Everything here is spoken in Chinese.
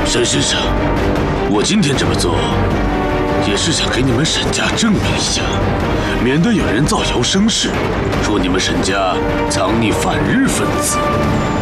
沈先生，我今天这么做，也是想给你们沈家证明一下，免得有人造谣生事，说你们沈家藏匿反日分子。